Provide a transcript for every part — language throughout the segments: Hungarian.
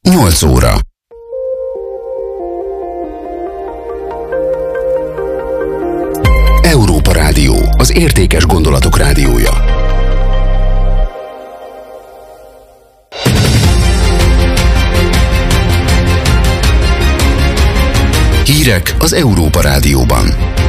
8 óra. Európa Rádió, az értékes gondolatok rádiója. Hírek az Európa Rádióban.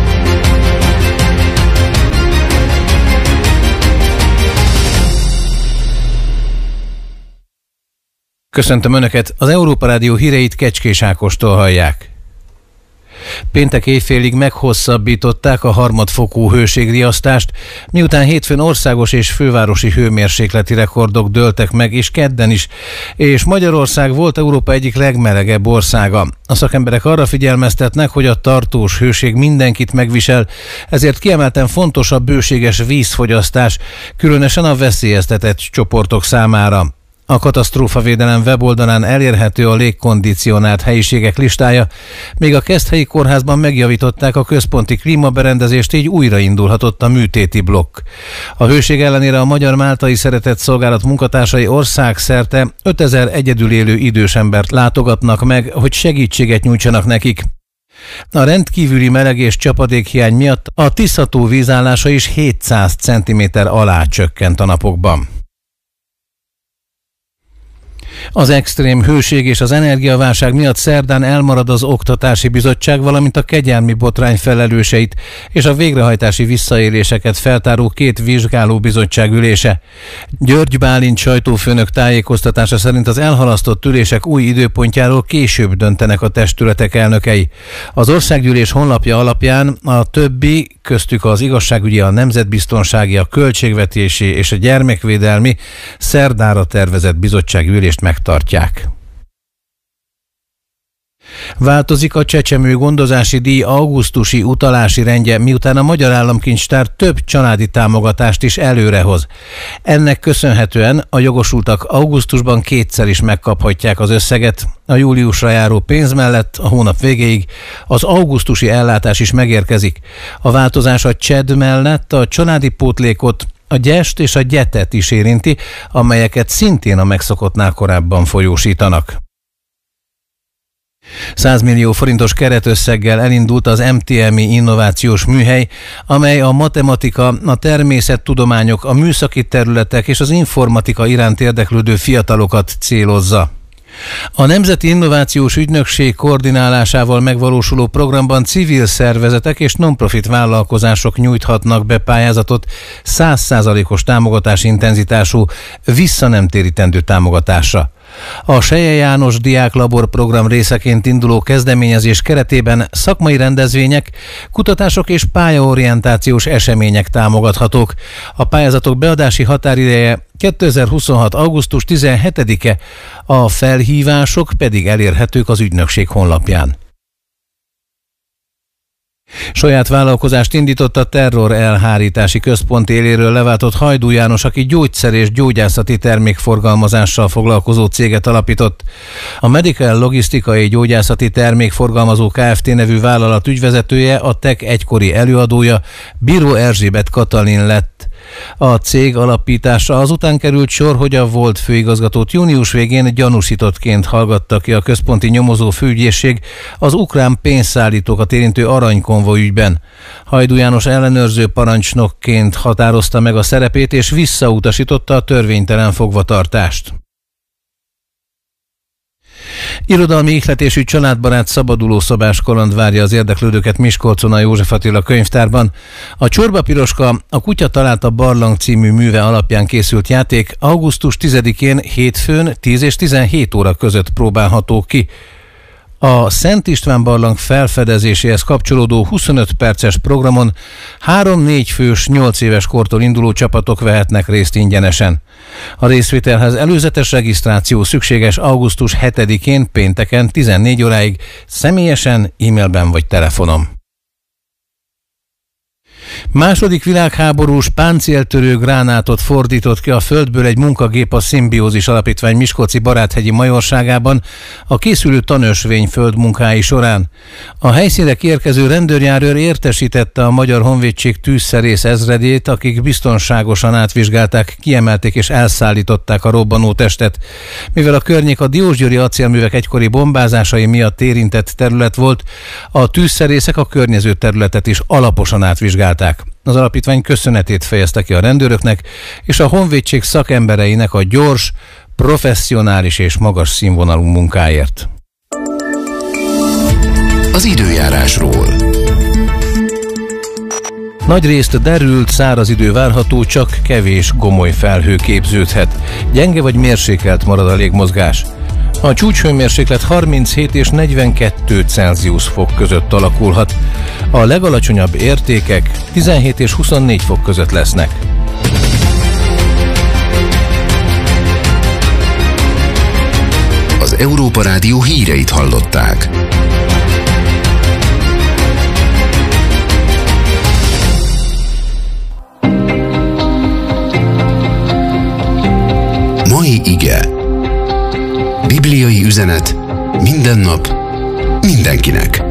Köszöntöm Önöket, az Európa Rádió híreit Kecskés Ákostól hallják. Péntek éjfélig meghosszabbították a harmadfokú hőségriasztást, miután hétfőn országos és fővárosi hőmérsékleti rekordok dőltek meg, és kedden is, és Magyarország volt Európa egyik legmelegebb országa. A szakemberek arra figyelmeztetnek, hogy a tartós hőség mindenkit megvisel, ezért kiemelten fontos a bőséges vízfogyasztás, különösen a veszélyeztetett csoportok számára. A katasztrófavédelem weboldalán elérhető a légkondicionált helyiségek listája, még a Keszthelyi Kórházban megjavították a központi klímaberendezést, így újraindulhatott a műtéti blokk. A hőség ellenére a Magyar Máltai Szeretett Szolgálat munkatársai országszerte 5000 egyedül élő idős embert látogatnak meg, hogy segítséget nyújtsanak nekik. A rendkívüli meleg és csapadékhiány miatt a Tisza-tó vízállása is 700 cm alá csökkent a napokban. Az extrém hőség és az energiaválság miatt szerdán elmarad az Oktatási Bizottság, valamint a kegyelmi botrány felelőseit és a végrehajtási visszaéléseket feltáró 2 vizsgálóbizottság ülése. György Bálint sajtófőnök tájékoztatása szerint az elhalasztott ülések új időpontjáról később döntenek a testületek elnökei. Az országgyűlés honlapja alapján a többi, köztük az igazságügyi, a nemzetbiztonsági, a költségvetési és a gyermekvédelmi szerdára tervezett bizottsági ülést megtartják. Változik a Csecsemő gondozási díj augusztusi utalási rendje, miután a Magyar Államkincstár több családi támogatást is előrehoz. Ennek köszönhetően a jogosultak augusztusban 2-szer is megkaphatják az összeget. A júliusra járó pénz mellett a hónap végéig az augusztusi ellátás is megérkezik. A változás a CSED mellett a családi pótlékot, a gyest és a gyetet is érinti, amelyeket szintén a megszokottnál korábban folyósítanak. 100 millió forintos keretösszeggel elindult az MTMI innovációs műhely, amely a matematika, a természettudományok, a műszaki területek és az informatika iránt érdeklődő fiatalokat célozza. A Nemzeti Innovációs Ügynökség koordinálásával megvalósuló programban civil szervezetek és non-profit vállalkozások nyújthatnak be pályázatot 100%-os támogatási intenzitású, visszanemtérítendő támogatásra. A Seje János Diáklabor program részeként induló kezdeményezés keretében szakmai rendezvények, kutatások és pályaorientációs események támogathatók. A pályázatok beadási határideje 2026. augusztus 17-e, a felhívások pedig elérhetők az ügynökség honlapján. Saját vállalkozást indított a terror elhárítási központ éléről leváltott Hajdú János, aki gyógyszer és gyógyászati termékforgalmazással foglalkozó céget alapított. A Medical Logisztikai Gyógyászati Termékforgalmazó Kft. Nevű vállalat ügyvezetője, a TEK egykori előadója, Bíró Erzsébet Katalin lett. A cég alapítása azután került sor, hogy a volt főigazgatót június végén gyanúsítottként hallgatta ki a központi nyomozó főügyészség az ukrán pénzszállítókat érintő aranykonvoj ügyben. Hajdú János ellenőrző parancsnokként határozta meg a szerepét és visszautasította a törvénytelen fogvatartást. Irodalmi ihletésű családbarát szabadulószobás kaland várja az érdeklődőket Miskolcon a József Attila könyvtárban. A Csorba Piroska, a Kutya találta barlang című műve alapján készült játék augusztus 10-én hétfőn 10 és 17 óra között próbálható ki. A Szent István barlang felfedezéséhez kapcsolódó 25 perces programon 3-4 fős 8 éves kortól induló csapatok vehetnek részt ingyenesen. A részvételhez előzetes regisztráció szükséges augusztus 7-én pénteken 14 óráig személyesen, e-mailben vagy telefonon. Második világháborús páncéltörő gránátot fordított ki a földből egy munkagép a Szimbiózis Alapítvány Miskolci Baráthegyi majorságában a készülő tanösvény földmunkái során. A helyszínre kiérkező rendőrjárőr értesítette a Magyar Honvédség tűzszerész ezredét, akik biztonságosan átvizsgálták, kiemelték és elszállították a robbanó testet. Mivel a környék a diósgyőri acélművek egykori bombázásai miatt érintett terület volt, a tűzszerészek a környező területet is alaposan átvizsgálták. Az alapítvány köszönetét fejezte ki a rendőröknek és a honvédség szakembereinek a gyors, professzionális és magas színvonalú munkáért. Az időjárásról. Nagyrészt derült, száraz idő várható, csak kevés gomoly felhő képződhet. Gyenge vagy mérsékelt marad a légmozgás. A csúcshőmérséklet 37 és 42 Celsius fok között alakulhat. A legalacsonyabb értékek 17 és 24 fok között lesznek. Az Európa Rádió híreit hallották. Mai ige. Bibliai üzenet minden nap, mindenkinek.